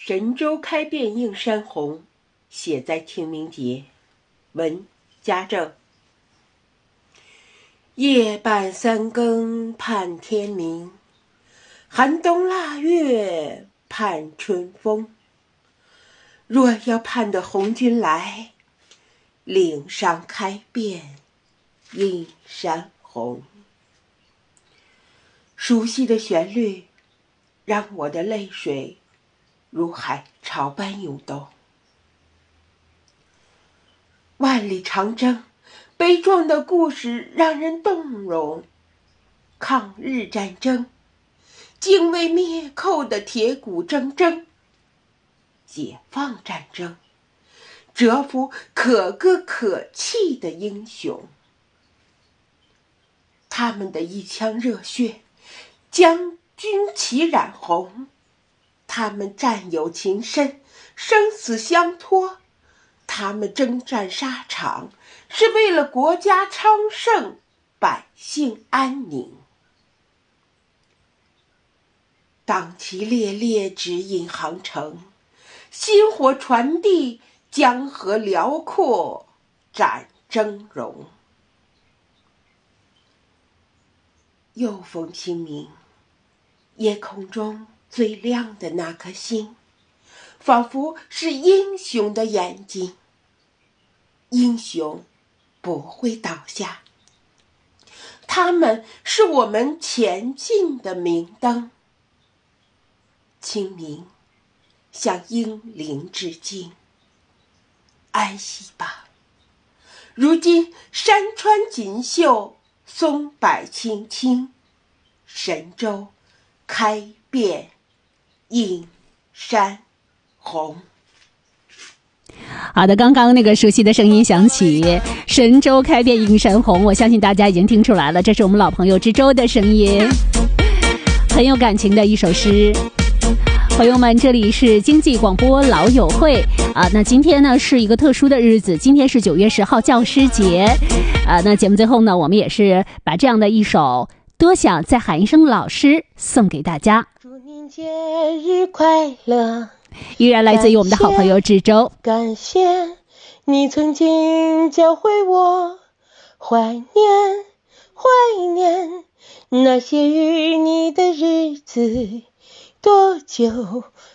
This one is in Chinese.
神州开遍映山红，写在清明节。文家政。夜半三更盼天明，寒冬腊月盼春风。若要盼得红军来，岭上开遍映山红。熟悉的旋律让我的泪水如海潮般涌动。万里长征，悲壮的故事让人动容。抗日战争，精卫灭寇的铁骨铮铮。解放战争，蛰伏可歌可泣的英雄。他们的一腔热血将军旗染红，他们战友情深，生死相托。他们征战沙场，是为了国家昌盛，百姓安宁。党旗猎猎指引航程，薪火传递江河辽阔展峥嵘。又逢清明，夜空中最亮的那颗星，仿佛是英雄的眼睛。英雄不会倒下，他们是我们前进的明灯。清明，向英灵致敬，安息吧。如今山川锦绣，松柏青青，神州开遍映山红。 好的，刚刚那个熟悉的声音响起，神州开遍映山红，我相信大家已经听出来了，这是我们老朋友知州的声音，很有感情的一首诗。朋友们，这里是经济广播老友会啊。那今天呢是一个特殊的日子，今天是9月10号教师节啊。那节目最后呢，我们也是把这样的一首多想再喊一声老师送给大家。 祝您节日快乐， 依然来自于我们的好朋友知州。 感谢你曾经教会我怀念那些与你的日子，多久